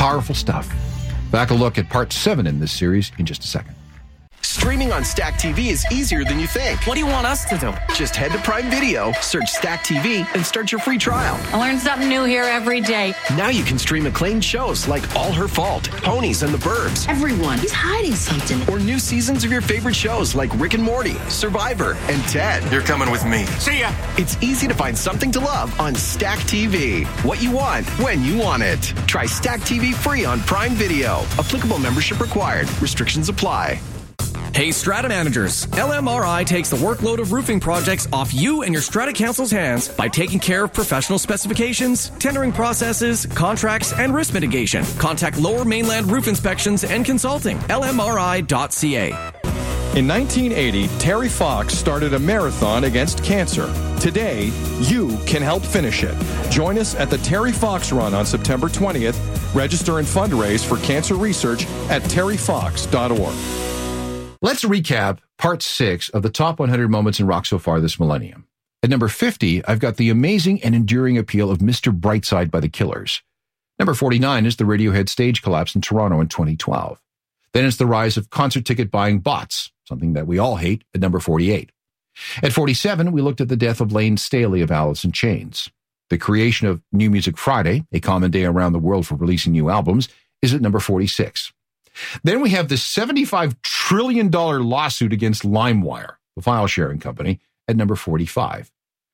Powerful stuff. Back a look at part 7 in this series in just a second. Streaming on Stack TV is easier than you think. What do you want us to do? Just head to Prime Video, search Stack TV, and start your free trial. I learn something new here every day. Now you can stream acclaimed shows like All Her Fault, Ponies and the Burbs. Everyone is hiding something. Or new seasons of your favorite shows like Rick and Morty, Survivor, and Ted. You're coming with me. See ya. It's easy to find something to love on Stack TV. What you want, when you want it. Try Stack TV free on Prime Video. Applicable membership required. Restrictions apply. Hey, Strata managers, LMRI takes the workload of roofing projects off you and your Strata Council's hands by taking care of professional specifications, tendering processes, contracts, and risk mitigation. Contact Lower Mainland Roof Inspections and Consulting, lmri.ca. In 1980, Terry Fox started a marathon against cancer. Today, you can help finish it. Join us at the Terry Fox Run on September 20th. Register and fundraise for cancer research at terryfox.org. Let's recap part 6 of the top 100 moments in rock so far this millennium. At number 50, I've got the amazing and enduring appeal of Mr. Brightside by the Killers. Number 49 is the Radiohead stage collapse in Toronto in 2012. Then it's the rise of concert ticket buying bots, something that we all hate, at number 48. At 47, we looked at the death of Lane Staley of Alice in Chains. The creation of New Music Friday, a common day around the world for releasing new albums, is at number 46. Then we have the $75 trillion lawsuit against LimeWire, the file-sharing company, at number 45.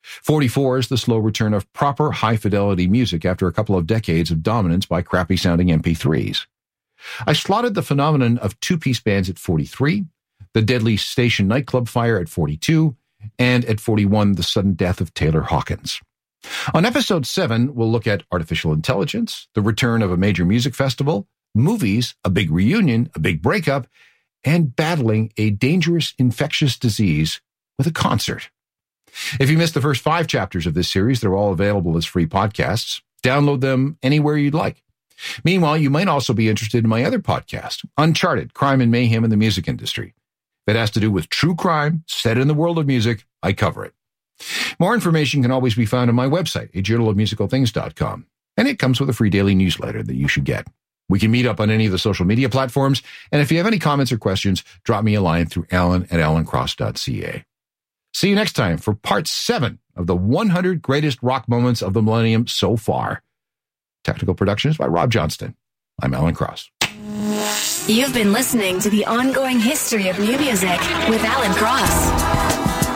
44 is the slow return of proper high-fidelity music after a couple of decades of dominance by crappy-sounding MP3s. I slotted the phenomenon of two-piece bands at 43, the deadly station nightclub fire at 42, and at 41, the sudden death of Taylor Hawkins. On episode 7, we'll look at artificial intelligence, the return of a major music festival, movies, a big reunion, a big breakup, and battling a dangerous infectious disease with a concert. If you missed the first 5 chapters of this series, they're all available as free podcasts. Download them anywhere you'd like. Meanwhile, you might also be interested in my other podcast, Uncharted, Crime and Mayhem in the Music Industry. If it has to do with true crime set in the world of music, I cover it. More information can always be found on my website, ajournalofmusicalthings.com, and it comes with a free daily newsletter that you should get. We can meet up on any of the social media platforms, and if you have any comments or questions, drop me a line through alan@alancross.ca. See you next time for part 7 of the 100 greatest rock moments of the millennium so far. Technical production is by Rob Johnston. I'm Alan Cross. You've been listening to The Ongoing History of New Music with Alan Cross.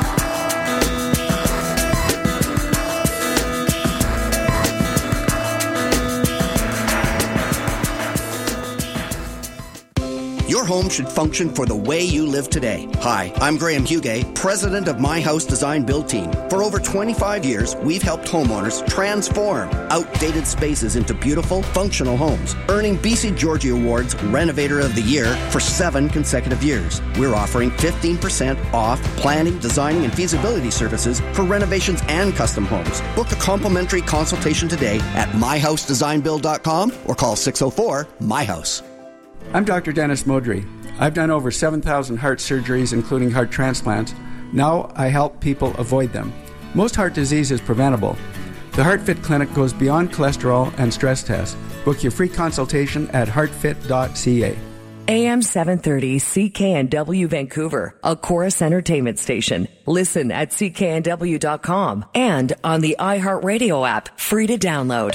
Your home should function for the way you live today. Hi, I'm Graham Hugay, president of My House Design Build Team. For over 25 years, we've helped homeowners transform outdated spaces into beautiful, functional homes, earning BC Georgie Awards Renovator of the Year for 7 consecutive years. We're offering 15% off planning, designing, and feasibility services for renovations and custom homes. Book a complimentary consultation today at myhousedesignbuild.com or call 604-MY-HOUSE. I'm Dr. Dennis Modry. I've done over 7,000 heart surgeries, including heart transplants. Now I help people avoid them. Most heart disease is preventable. The HeartFit Clinic goes beyond cholesterol and stress tests. Book your free consultation at heartfit.ca. AM 730 CKNW Vancouver, a Chorus Entertainment station. Listen at cknw.com and on the iHeartRadio app, free to download.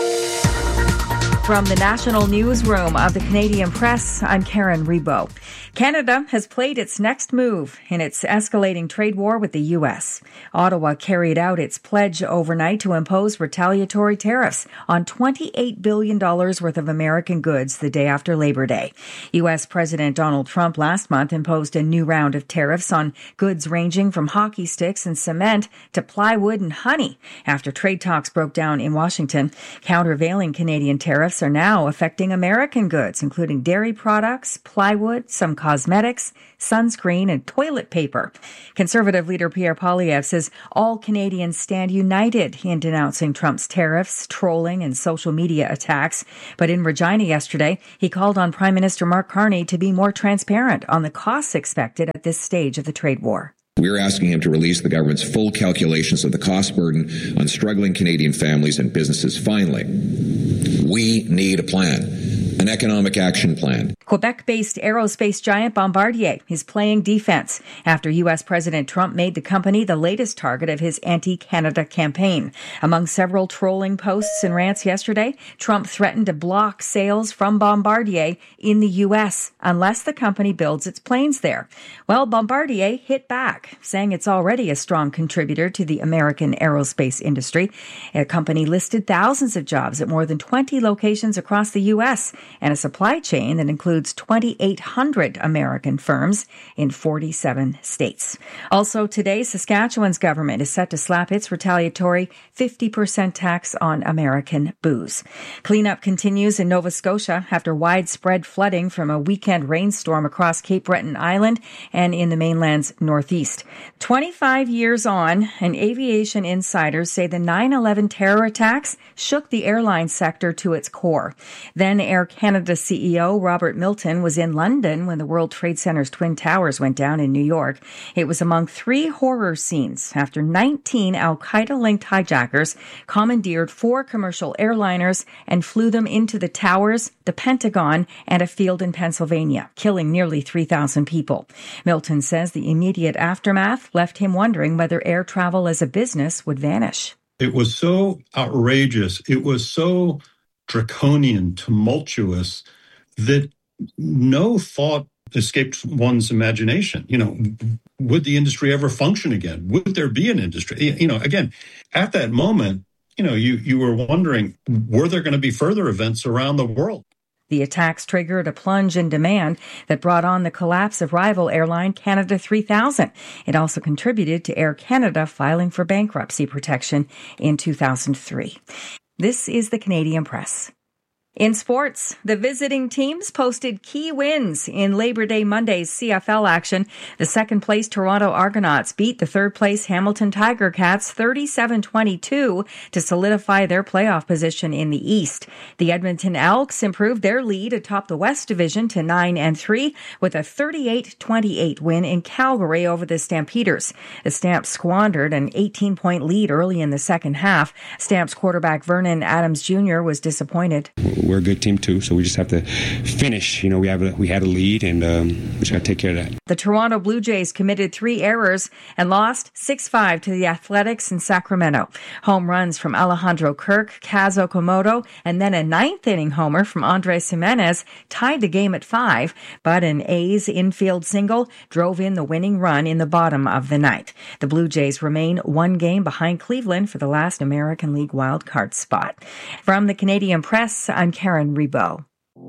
From the National Newsroom of the Canadian Press, I'm Karen Rebo. Canada has played its next move in its escalating trade war with the U.S. Ottawa carried out its pledge overnight to impose retaliatory tariffs on $28 billion worth of American goods the day after Labor Day. U.S. President Donald Trump last month imposed a new round of tariffs on goods ranging from hockey sticks and cement to plywood and honey after trade talks broke down in Washington. Countervailing Canadian tariffs are now affecting American goods, including dairy products, plywood, some cosmetics, sunscreen, and toilet paper. Conservative leader Pierre Poilievre says all Canadians stand united in denouncing Trump's tariffs, trolling, and social media attacks. But in Regina yesterday, he called on Prime Minister Mark Carney to be more transparent on the costs expected at this stage of the trade war. We're asking him to release the government's full calculations of the cost burden on struggling Canadian families and businesses. Finally, we need a plan. an economic action plan. Quebec-based aerospace giant Bombardier is playing defense after U.S. President Trump made the company the latest target of his anti-Canada campaign. Among several trolling posts and rants yesterday, Trump threatened to block sales from Bombardier in the U.S. unless the company builds its planes there. Well, Bombardier hit back, saying it's already a strong contributor to the American aerospace industry. A company listed thousands of jobs at more than 20 locations across the U.S. and a supply chain that includes 2,800 American firms in 47 states. Also today, Saskatchewan's government is set to slap its retaliatory 50% tax on American booze. Cleanup continues in Nova Scotia after widespread flooding from a weekend rainstorm across Cape Breton Island and in the mainland's northeast. 25 years on, and aviation insiders say the 9/11 terror attacks shook the airline sector to its core. Then Air Canada CEO Robert Milton was in London when the World Trade Center's Twin Towers went down in New York. It was among 3 horror scenes after 19 al-Qaeda-linked hijackers commandeered 4 commercial airliners and flew them into the towers, the Pentagon, and a field in Pennsylvania, killing nearly 3,000 people. Milton says the immediate aftermath left him wondering whether air travel as a business would vanish. It was so outrageous. It was so draconian, tumultuous, that no thought escaped one's imagination. Would the industry ever function again? Would there be an industry? Again, at that moment, you were wondering, were there going to be further events around the world? The attacks triggered a plunge in demand that brought on the collapse of rival airline Canada 3000. It also contributed to Air Canada filing for bankruptcy protection in 2003. This is the Canadian Press. In sports, the visiting teams posted key wins in Labor Day Monday's CFL action. The second-place Toronto Argonauts beat the third-place Hamilton Tiger Cats 37-22 to solidify their playoff position in the East. The Edmonton Elks improved their lead atop the West Division to 9-3 with a 38-28 win in Calgary over the Stampeders. The Stamps squandered an 18-point lead early in the second half. Stamps quarterback Vernon Adams Jr. was disappointed. We're a good team too, so we just have to finish. We had a lead, and we just got to take care of that. The Toronto Blue Jays committed 3 errors and lost 6-5 to the Athletics in Sacramento. Home runs from Alejandro Kirk, Kaz Okamoto, and then a 9th-inning homer from Andres Jimenez tied the game at 5, but an A's infield single drove in the winning run in the bottom of the 9th. The Blue Jays remain 1 game behind Cleveland for the last American League wildcard spot. From the Canadian Press, I'm Karen Rebo.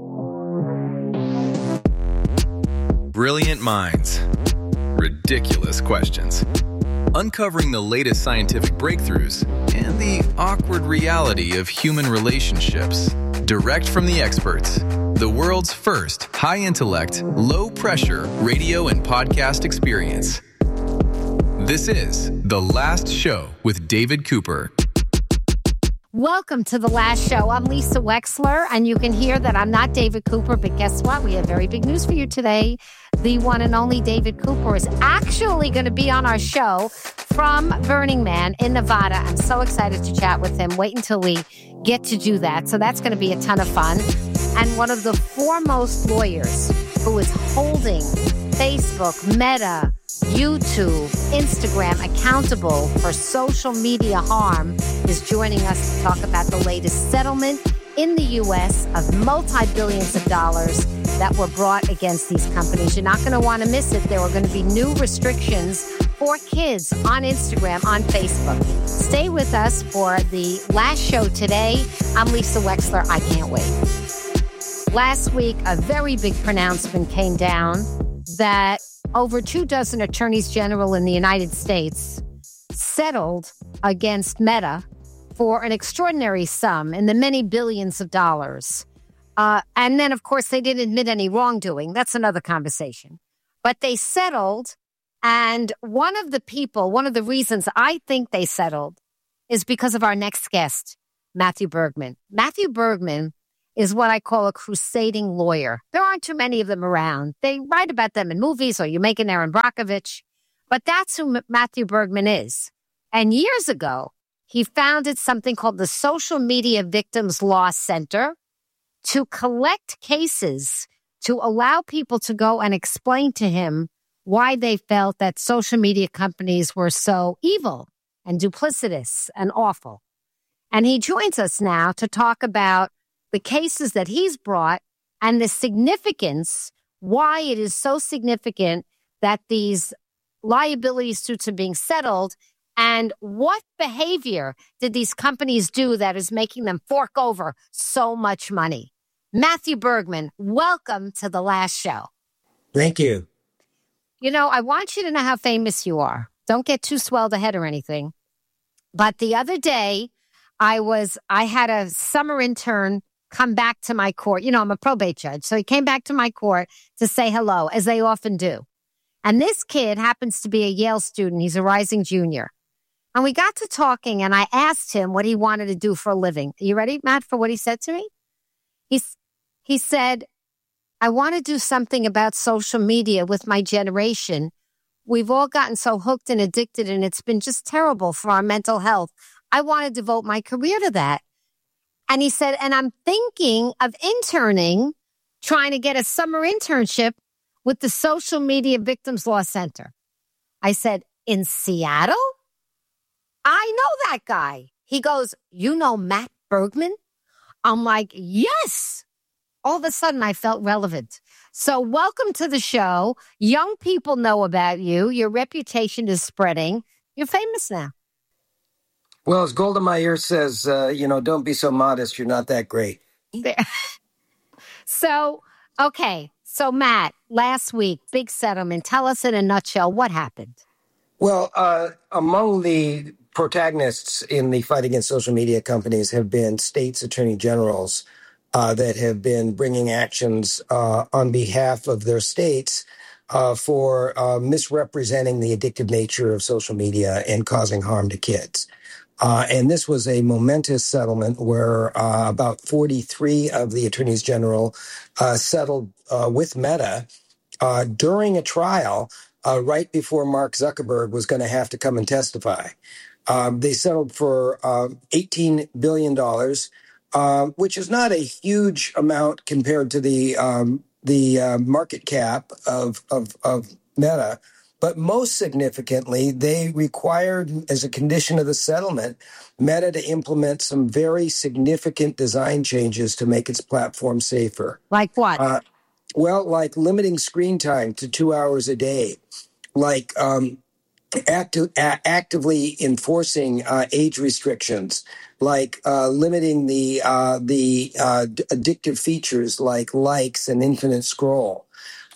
Brilliant minds. Ridiculous questions. Uncovering the latest scientific breakthroughs and the awkward reality of human relationships. Direct from the experts. The world's first high-intellect, low-pressure radio and podcast experience. This is The Last Show with David Cooper. Welcome to The Last Show. I'm Lisa Wexler, and you can hear that I'm not David Cooper, but guess what? We have very big news for you today. The one and only David Cooper is actually going to be on our show from Burning Man in Nevada. I'm so excited to chat with him. Wait until we get to do that. So that's going to be a ton of fun. And one of the foremost lawyers who is holding Facebook, Meta, YouTube, Instagram accountable for social media harm is joining us to talk about the latest settlement in the U.S. of multi-billions of dollars that were brought against these companies. You're not going to want to miss it. There are going to be new restrictions for kids on Instagram, on Facebook. Stay with us for the last show today. I'm Lisa Wexler. I can't wait. Last week, a very big pronouncement came down that over 24 attorneys general in the United States settled against Meta for an extraordinary sum in the many billions of dollars. And then, of course, they didn't admit any wrongdoing. That's another conversation. But they settled, and one of the reasons I think they settled is because of our next guest, Matthew Bergman. Matthew Bergman is what I call a crusading lawyer. There aren't too many of them around. They write about them in movies, or you make an Aaron Brockovich. But that's who Matthew Bergman is. And years ago, he founded something called the Social Media Victims Law Center. to collect cases to allow people to go and explain to him why they felt that social media companies were so evil and duplicitous and awful. And he joins us now to talk about the cases that he's brought and the significance, why it is so significant that these liability suits are being settled, and what behavior did these companies do that is making them fork over so much money. Matthew Bergman, welcome to The Last Show. Thank you. You know, I want you to know how famous you are. Don't get too swelled ahead or anything. But the other day, I had a summer intern come back to my court. You know, I'm a probate judge. So he came back to my court to say hello, as they often do. And this kid happens to be a Yale student. He's a rising junior. And we got to talking, and I asked him what he wanted to do for a living. Are you ready, Matt, for what he said to me? He said, I want to do something about social media with my generation. We've all gotten so hooked and addicted, and it's been just terrible for our mental health. I want to devote my career to that. And he said, and I'm thinking of interning, trying to get a summer internship with the Social Media Victims Law Center. I said, in Seattle? I know that guy. He goes, you know Matt Bergman? I'm like, yes. All of a sudden, I felt relevant. So welcome to the show. Young people know about you. Your reputation is spreading. You're famous now. Well, as Golda Meir says, don't be so modest. You're not that great. So, okay. So, Matt, last week, big settlement. Tell us in a nutshell what happened. Well, among the protagonists in the fight against social media companies have been states' attorney generals that have been bringing actions on behalf of their states for misrepresenting the addictive nature of social media and causing harm to kids. And this was a momentous settlement where about 43 of the attorneys general settled with Meta during a trial right before Mark Zuckerberg was going to have to come and testify. They settled for $18 billion, which is not a huge amount compared to the market cap of Meta. But most significantly, they required, as a condition of the settlement, Meta to implement some very significant design changes to make its platform safer. Like what? Like limiting screen time to 2 hours a day, like actively enforcing age restrictions, like limiting the addictive features like likes and infinite scroll.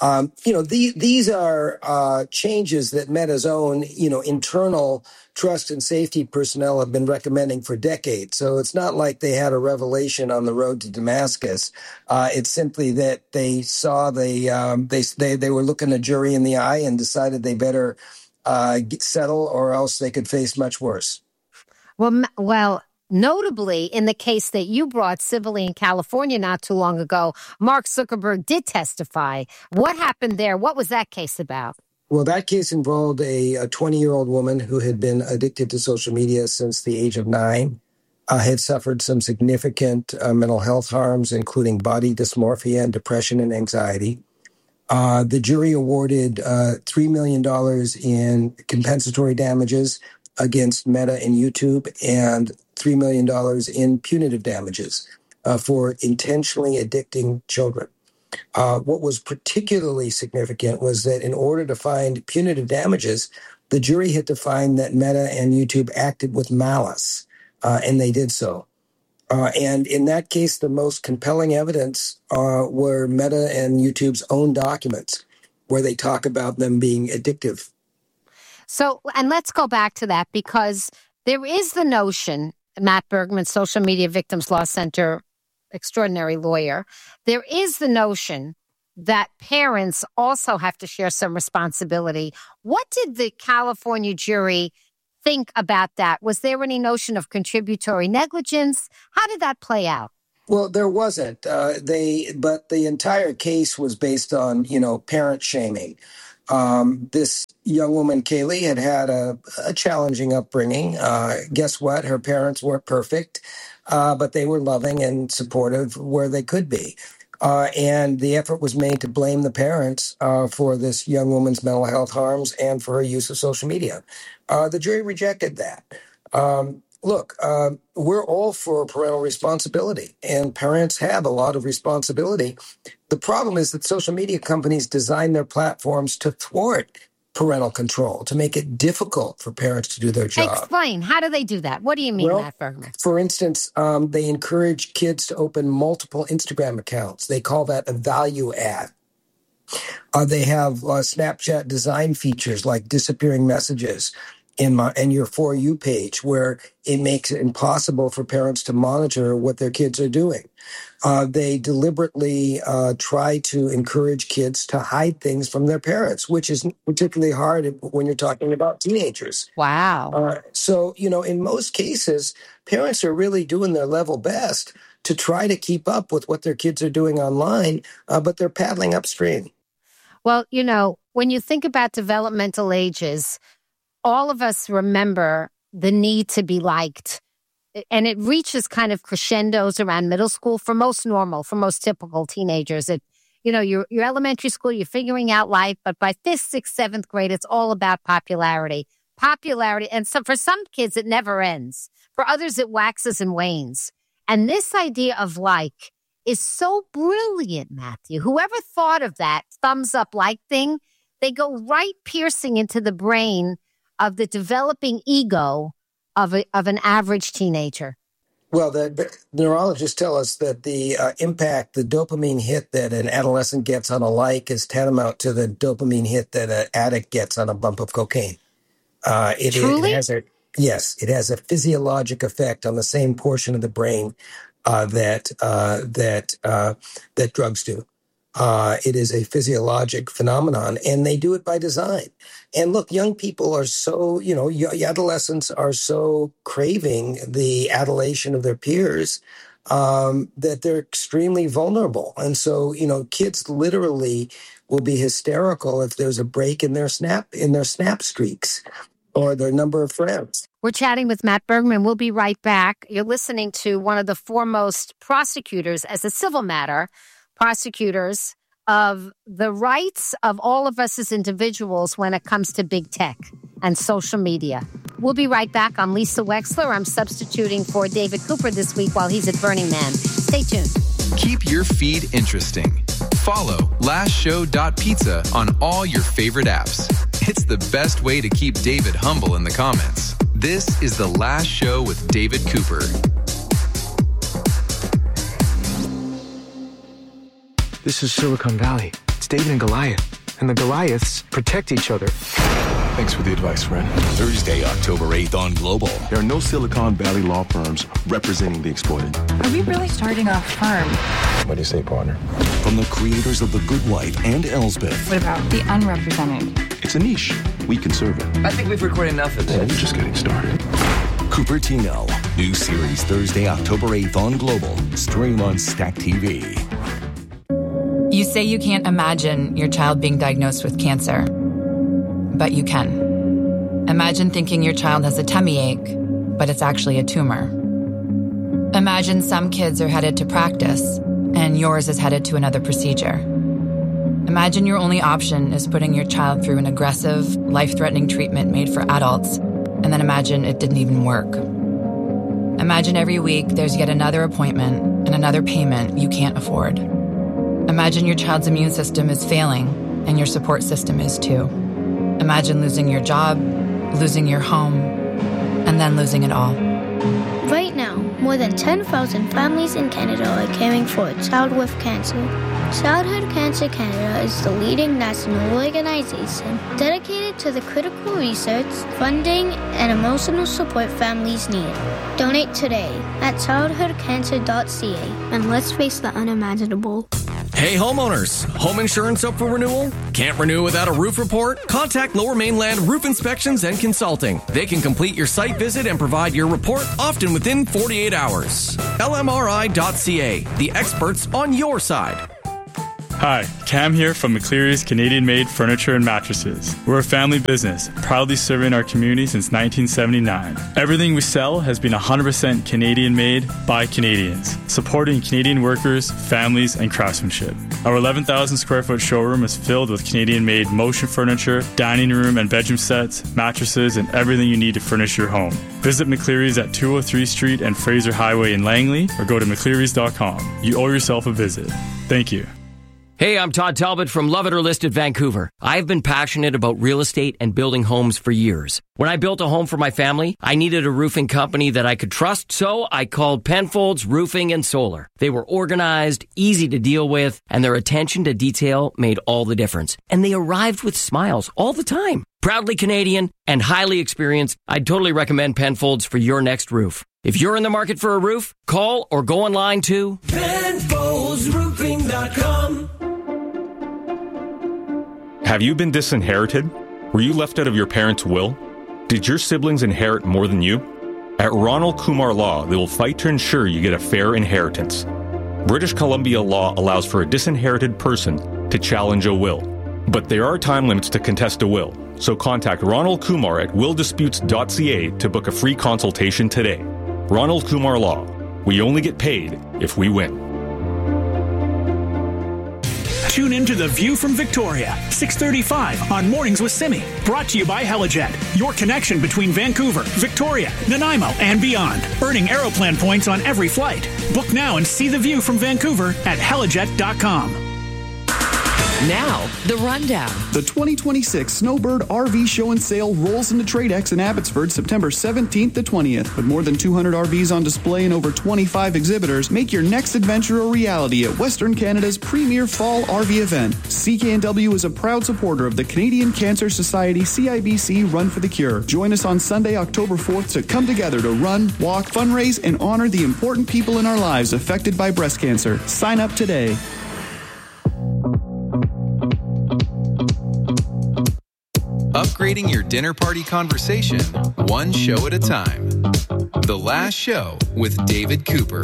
These are changes that Meta's own, internal trust and safety personnel have been recommending for decades. So it's not like they had a revelation on the road to Damascus. It's simply that they saw they were looking a jury in the eye and decided they better settle or else they could face much worse. Well. Notably, in the case that you brought civilly in California not too long ago, Mark Zuckerberg did testify. What happened there? What was that case about? Well, that case involved a 20-year-old woman who had been addicted to social media since the age of 9, had suffered some significant mental health harms, including body dysmorphia and depression and anxiety. The jury awarded $3 million in compensatory damages against Meta and YouTube and $3 million in punitive damages for intentionally addicting children. What was particularly significant was that in order to find punitive damages, the jury had to find that Meta and YouTube acted with malice, and they did so. And in that case, the most compelling evidence were Meta and YouTube's own documents, where they talk about them being addictive. So, and let's go back to that, because there is the notion, Matt Bergman, Social Media Victims Law Center, extraordinary lawyer, there is the notion that parents also have to share some responsibility. What did the California jury think about that? Was there any notion of contributory negligence? How did that play out? Well, there wasn't. But the entire case was based on, parent shaming. This young woman, Kaylee, had a challenging upbringing. Guess what? Her parents weren't perfect. but they were loving and supportive where they could be. And the effort was made to blame the parents for this young woman's mental health harms and for her use of social media. The jury rejected that. Look, we're all for parental responsibility, and parents have a lot of responsibility. The problem is that social media companies design their platforms to thwart parental control, to make it difficult for parents to do their job. Explain. How do they do that? What do you mean, Matt Bergman? For instance, they encourage kids to open multiple Instagram accounts. They call that a value add. They have Snapchat design features like disappearing messages in your For You page, where it makes it impossible for parents to monitor what their kids are doing. They deliberately try to encourage kids to hide things from their parents, which is particularly hard when you're talking about teenagers. Wow. So, in most cases, parents are really doing their level best to try to keep up with what their kids are doing online, but they're paddling upstream. Well, when you think about developmental ages, all of us remember the need to be liked. And it reaches kind of crescendos around middle school for most typical teenagers. Your elementary school, you're figuring out life, but by 5th, 6th, 7th grade, it's all about popularity. And so for some kids, it never ends. For others, it waxes and wanes. And this idea of like is so brilliant, Matthew. Whoever thought of that thumbs up like thing, they go right piercing into the brain of the developing ego of an average teenager. Well, the neurologists tell us that the impact, the dopamine hit that an adolescent gets on a like is tantamount to the dopamine hit that an addict gets on a bump of cocaine. Truly? It has a physiologic effect on the same portion of the brain that drugs do. It is a physiologic phenomenon, and they do it by design. And look, young people are so, adolescents are so craving the adulation of their peers that they're extremely vulnerable. And so, kids literally will be hysterical if there's a break in their snap streaks or their number of friends. We're chatting with Matt Bergman. We'll be right back. You're listening to one of the foremost prosecutors as a civil matter, prosecutors of the rights of all of us as individuals when it comes to big tech and social media. We'll be right back. I'm Lisa Wexler. I'm substituting for David Cooper this week while he's at Burning Man. Stay tuned. Keep your feed interesting. Follow lastshow.pizza on all your favorite apps. It's the best way to keep David humble in the comments. This is The Last Show with David Cooper. This is Silicon Valley. It's David and Goliath. And the Goliaths protect each other. Thanks for the advice, friend. Thursday, October 8th on Global. There are no Silicon Valley law firms representing the exploited. Are we really starting a firm? What do you say, partner? From the creators of The Good Wife and Elsbeth. What about the unrepresented? It's a niche. We can serve it. I think we've recorded enough of this. Yeah, we're just getting started. Cupertino. New series Thursday, October 8th on Global. Stream on Stack TV. You say you can't imagine your child being diagnosed with cancer, but you can. Imagine thinking your child has a tummy ache, but it's actually a tumor. Imagine some kids are headed to practice, and yours is headed to another procedure. Imagine your only option is putting your child through an aggressive, life-threatening treatment made for adults, and then imagine it didn't even work. Imagine every week there's yet another appointment and another payment you can't afford. Imagine your child's immune system is failing, and your support system is too. Imagine losing your job, losing your home, and then losing it all. Right now, more than 10,000 families in Canada are caring for a child with cancer. Childhood Cancer Canada is the leading national organization dedicated to the critical research, funding, and emotional support families need. Donate today at childhoodcancer.ca and let's face the unimaginable. Hey homeowners, home insurance up for renewal? Can't renew without a roof report? Contact Lower Mainland Roof Inspections and Consulting. They can complete your site visit and provide your report often within 48 hours. LMRI.ca, the experts on your side. Hi, Cam here from McCleary's Canadian-made furniture and mattresses. We're a family business, proudly serving our community since 1979. Everything we sell has been 100% Canadian-made by Canadians, supporting Canadian workers, families, and craftsmanship. Our 11,000 square foot showroom is filled with Canadian-made motion furniture, dining room and bedroom sets, mattresses, and everything you need to furnish your home. Visit McCleary's at 203 Street and Fraser Highway in Langley, or go to mcclearys.com. You owe yourself a visit. Thank you. Hey, I'm Todd Talbot from Love It or List It Vancouver. I've been passionate about real estate and building homes for years. When I built a home for my family, I needed a roofing company that I could trust, so I called Penfolds Roofing and Solar. They were organized, easy to deal with, and their attention to detail made all the difference. And they arrived with smiles all the time. Proudly Canadian and highly experienced, I'd totally recommend Penfolds for your next roof. If you're in the market for a roof, call or go online to PenfoldsRoofing.com. Have you been disinherited? Were you left out of your parents' will? Did your siblings inherit more than you? At Ronald Kumar Law, they will fight to ensure you get a fair inheritance. British Columbia law allows for a disinherited person to challenge a will. But there are time limits to contest a will, so contact Ronald Kumar at willdisputes.ca to book a free consultation today. Ronald Kumar Law. We only get paid if we win. Tune in to The View from Victoria, 6:35 on Mornings with Simi. Brought to you by Helijet, your connection between Vancouver, Victoria, Nanaimo, and beyond. Earning Aeroplan points on every flight. Book now and see the view from Vancouver at helijet.com. Now, the rundown. The 2026 Snowbird RV Show and Sale rolls into TradeX in Abbotsford September 17th to 20th. With more than 200 RVs on display and over 25 exhibitors, make your next adventure a reality at Western Canada's premier fall RV event. CKNW is a proud supporter of the Canadian Cancer Society CIBC Run for the Cure. Join us on Sunday, October 4th to come together to run, walk, fundraise, and honor the important people in our lives affected by breast cancer. Sign up today. Upgrading your dinner party conversation, one show at a time. The Last Show with David Cooper.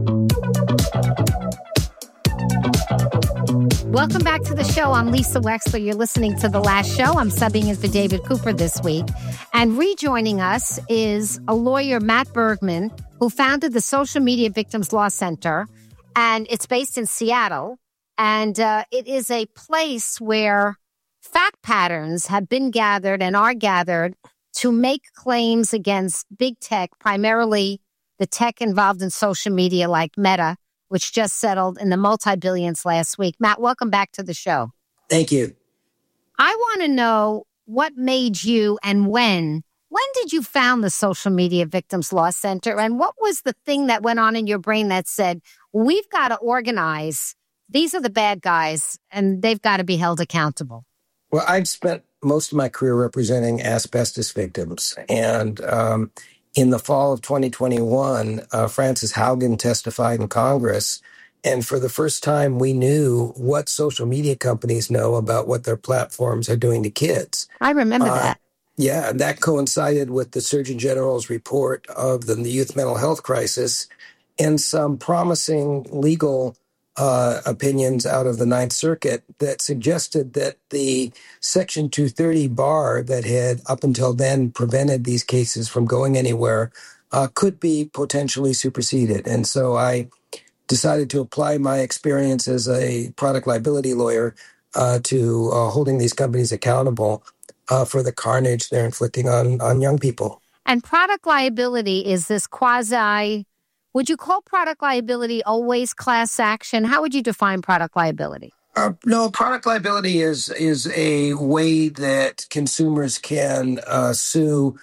Welcome back to the show. I'm Lisa Wexler. You're listening to The Last Show. I'm subbing in for David Cooper this week. And rejoining us is a lawyer, Matt Bergman, who founded the Social Media Victims Law Center. And it's based in Seattle. And it is a place where fact patterns have been gathered and are gathered to make claims against big tech, primarily the tech involved in social media like Meta, which just settled in the multi-billions last week. Matt, welcome back to the show. Thank you. I want to know what made you and when did you found the Social Media Victims Law Center, and what was the thing that went on in your brain that said, we've got to organize, these are the bad guys, and they've got to be held accountable? Well, I've spent most of my career representing asbestos victims. And in the fall of 2021, Frances Haugen testified in Congress. And for the first time, we knew what social media companies know about what their platforms are doing to kids. I remember that. Yeah, that coincided with the Surgeon General's report of the youth mental health crisis and some promising legal opinions out of the Ninth Circuit that suggested that the Section 230 bar that had up until then prevented these cases from going anywhere could be potentially superseded. And so I decided to apply my experience as a product liability lawyer to holding these companies accountable for the carnage they're inflicting on young people. And product liability is this quasi... Would you call product liability always class action? How would you define product liability? No, product liability is a way that consumers can sue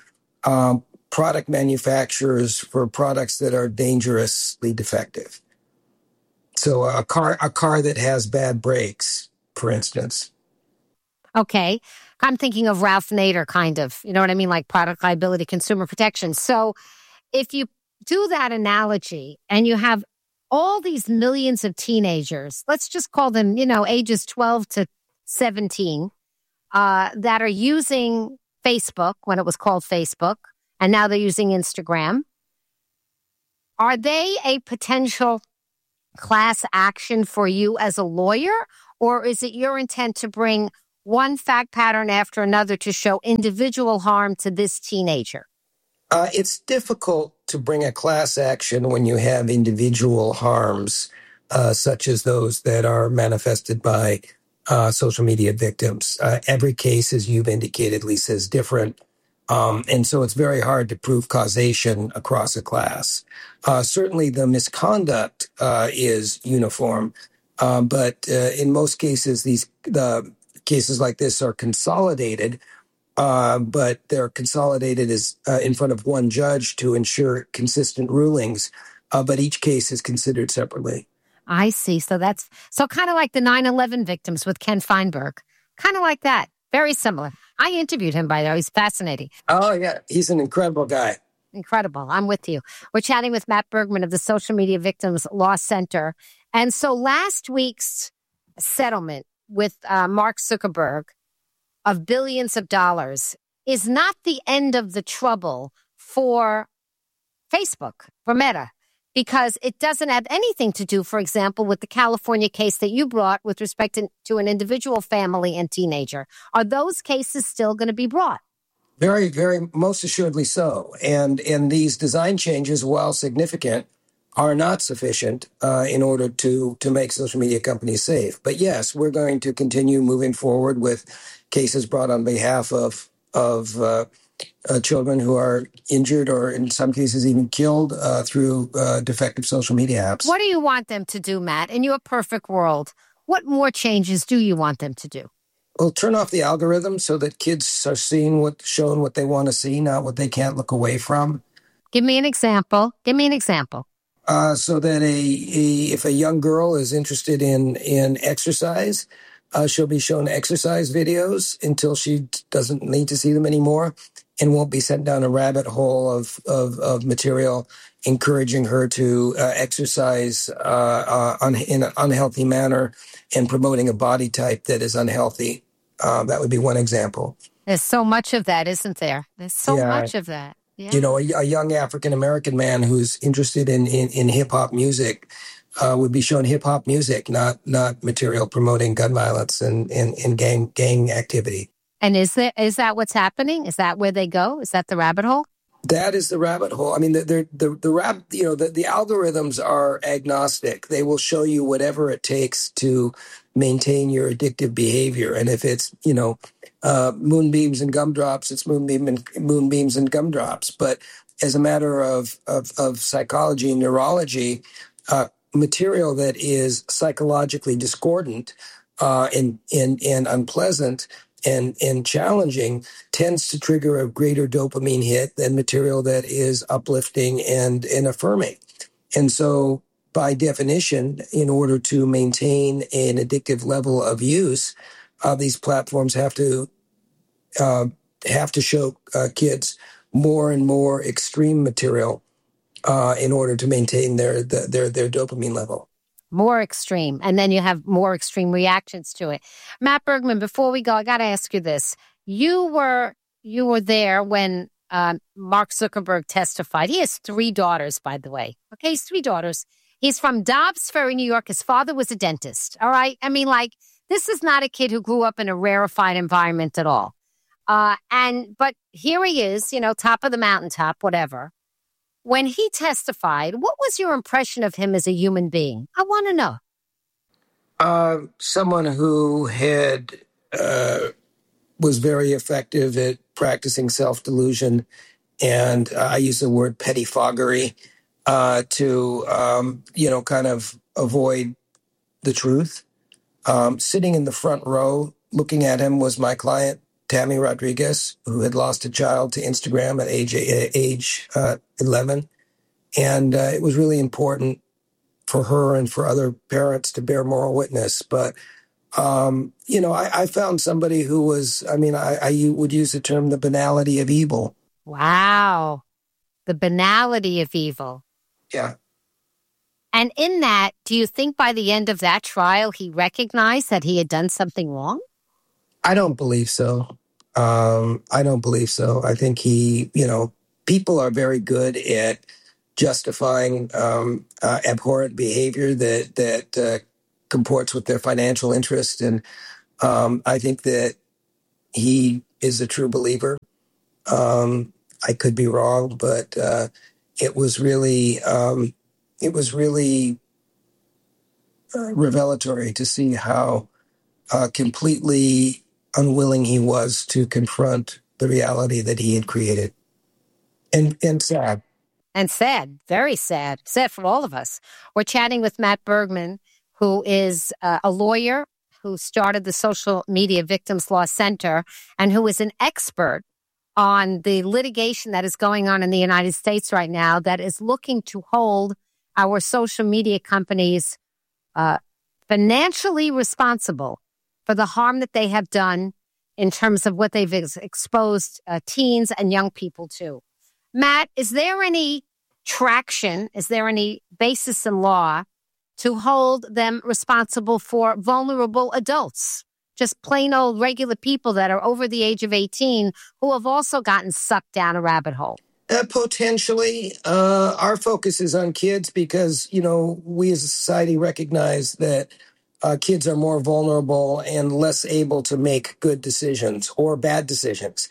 product manufacturers for products that are dangerously defective. So a car that has bad brakes, for instance. Okay. I'm thinking of Ralph Nader, kind of. You know what I mean? Like product liability, consumer protection. So if you do that analogy and you have all these millions of teenagers, let's just call them, ages 12 to 17, that are using Facebook when it was called Facebook, and now they're using Instagram. Are they a potential class action for you as a lawyer? Or is it your intent to bring one fact pattern after another to show individual harm to this teenager? It's difficult to bring a class action when you have individual harms, such as those that are manifested by social media victims. Every case, as you've indicated, Lisa, is different. And so it's very hard to prove causation across a class. Certainly the misconduct is uniform, but in most cases, the cases like this are consolidated, but they're consolidated as in front of one judge to ensure consistent rulings, but each case is considered separately. I see. So kind of like the 9/11 victims with Ken Feinberg. Kind of like that. Very similar. I interviewed him, by the way. He's fascinating. Oh, yeah. He's an incredible guy. Incredible. I'm with you. We're chatting with Matt Bergman of the Social Media Victims Law Center. And so last week's settlement with Mark Zuckerberg of billions of dollars is not the end of the trouble for Facebook, for Meta, because it doesn't have anything to do, for example, with the California case that you brought with respect to an individual family and teenager. Are those cases still going to be brought? Very, very, most assuredly so. And these design changes, while significant, are not sufficient in order to make social media companies safe. But yes, we're going to continue moving forward with cases brought on behalf of children who are injured or in some cases even killed through defective social media apps. What do you want them to do, Matt? In your perfect world, what more changes do you want them to do? Well, turn off the algorithm so that kids are shown what they want to see, not what they can't look away from. Give me an example. So that if a young girl is interested in exercise, she'll be shown exercise videos until she doesn't need to see them anymore, and won't be sent down a rabbit hole of material encouraging her to exercise in an unhealthy manner and promoting a body type that is unhealthy. That would be one example. There's so much of that, isn't there? There's so much of that. Yeah. You know, a young African-American man who's interested in hip-hop music would be shown hip-hop music, not material promoting gun violence and gang activity. And is that what's happening? Is that where they go? Is that the rabbit hole? That is the rabbit hole. I mean, the algorithms are agnostic. They will show you whatever it takes to maintain your addictive behavior. And if it's, moonbeams and gumdrops, it's moonbeams and gumdrops. But as a matter of psychology and neurology, material that is psychologically discordant and unpleasant and challenging tends to trigger a greater dopamine hit than material that is uplifting and affirming. And so by definition, in order to maintain an addictive level of use, these platforms have to show kids more and more extreme material in order to maintain their dopamine level. More extreme. And then you have more extreme reactions to it. Matt Bergman, before we go, I got to ask you this. You were there when Mark Zuckerberg testified. He has 3 daughters, by the way. Okay, he's 3 daughters. He's from Dobbs Ferry, New York. His father was a dentist. All right. I mean, this is not a kid who grew up in a rarefied environment at all. But here he is, top of the mountaintop, whatever. When he testified, what was your impression of him as a human being? I want to know. Someone who was very effective at practicing self-delusion, and I use the word pettifoggery to kind of avoid the truth. Sitting in the front row, looking at him, was my client, Tammy Rodriguez, who had lost a child to Instagram at age 11. And it was really important for her and for other parents to bear moral witness. But, I found somebody who was, I would use the term the banality of evil. Wow. The banality of evil. Yeah. And in that, do you think by the end of that trial, he recognized that he had done something wrong? I don't believe so. I think he, people are very good at justifying abhorrent behavior that comports with their financial interest. And I think that he is a true believer. I could be wrong, but it was really revelatory to see how completely unwilling he was to confront the reality that he had created. And sad. And sad, very sad. Sad for all of us. We're chatting with Matt Bergman, who is a lawyer who started the Social Media Victims Law Center and who is an expert on the litigation that is going on in the United States right now that is looking to hold our social media companies financially responsible for the harm that they have done in terms of what they've exposed teens and young people to. Matt, is there any traction, is there any basis in law to hold them responsible for vulnerable adults? Just plain old regular people that are over the age of 18 who have also gotten sucked down a rabbit hole? Potentially. Our focus is on kids because, we as a society recognize that kids are more vulnerable and less able to make good decisions or bad decisions.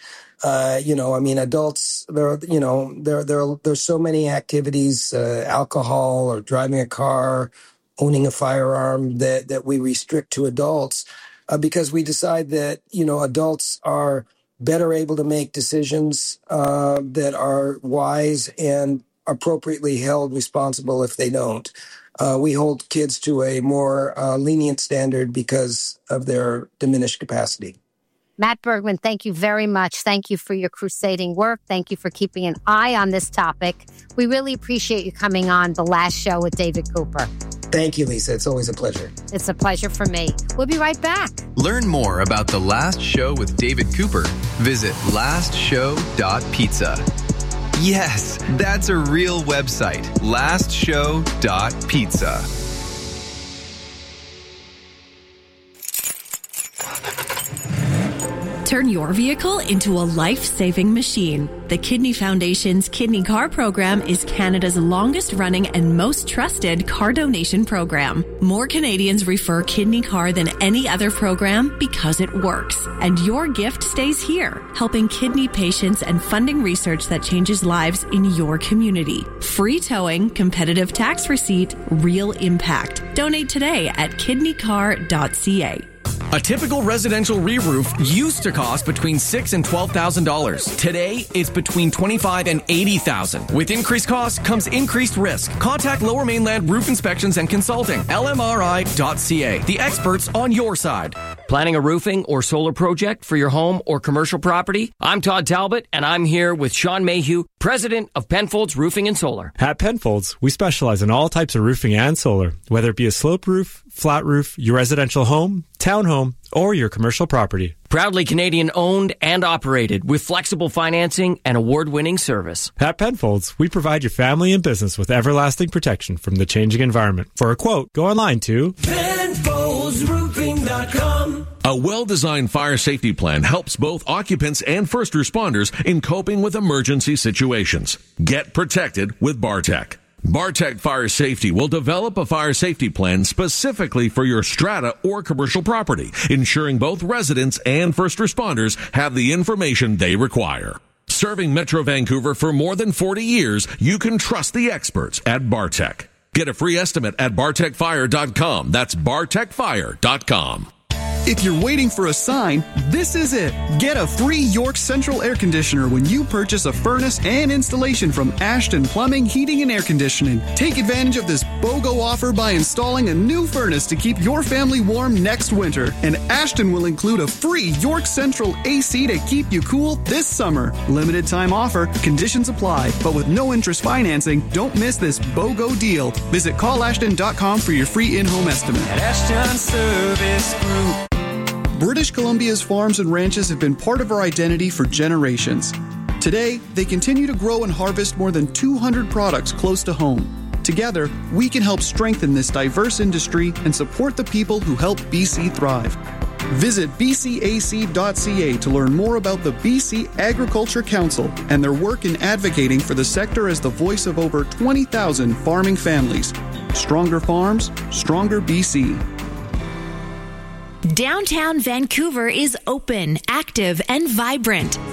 Adults, there's so many activities, alcohol or driving a car, owning a firearm that we restrict to adults because we decide that, adults are better able to make decisions that are wise and appropriately held responsible if they don't. We hold kids to a more lenient standard because of their diminished capacity. Matt Bergman, thank you very much. Thank you for your crusading work. Thank you for keeping an eye on this topic. We really appreciate you coming on The Last Show with David Cooper. Thank you, Lisa. It's always a pleasure. It's a pleasure for me. We'll be right back. Learn more about The Last Show with David Cooper. Visit lastshow.pizza. Yes, that's a real website. lastshow.pizza. Turn your vehicle into a life-saving machine. The Kidney Foundation's Kidney Car program is Canada's longest-running and most trusted car donation program. More Canadians refer Kidney Car than any other program because it works. And your gift stays here, helping kidney patients and funding research that changes lives in your community. Free towing, competitive tax receipt, real impact. Donate today at kidneycar.ca. A typical residential re-roof used to cost between $6,000 and $12,000. Today, it's between $25,000 and $80,000. With increased costs comes increased risk. Contact Lower Mainland Roof Inspections and Consulting, lmri.ca. The experts on your side. Planning a roofing or solar project for your home or commercial property? I'm Todd Talbot, and I'm here with Sean Mayhew, president of Penfolds Roofing and Solar. At Penfolds, we specialize in all types of roofing and solar, whether it be a slope roof, flat roof, your residential home, townhome, or your commercial property. Proudly Canadian owned and operated with flexible financing and award-winning service. At Penfolds, we provide your family and business with everlasting protection from the changing environment. For a quote, go online to PenfoldsRoofing.com. A well-designed fire safety plan helps both occupants and first responders in coping with emergency situations. Get protected with Bartec. Bartec Fire Safety will develop a fire safety plan specifically for your strata or commercial property, ensuring both residents and first responders have the information they require. Serving Metro Vancouver for more than 40 years, you can trust the experts at Bartec. Get a free estimate at bartecfire.com. That's bartecfire.com. If you're waiting for a sign, this is it. Get a free York Central air conditioner when you purchase a furnace and installation from Ashton Plumbing, Heating, and Air Conditioning. Take advantage of this BOGO offer by installing a new furnace to keep your family warm next winter. And Ashton will include a free York Central AC to keep you cool this summer. Limited time offer, conditions apply, but with no interest financing, don't miss this BOGO deal. Visit callashton.com for your free in-home estimate. At Ashton Service Group. British Columbia's farms and ranches have been part of our identity for generations. Today, they continue to grow and harvest more than 200 products close to home. Together, we can help strengthen this diverse industry and support the people who help BC thrive. Visit bcac.ca to learn more about the BC Agriculture Council and their work in advocating for the sector as the voice of over 20,000 farming families. Stronger farms, stronger BC. Downtown Vancouver is open, active, and vibrant.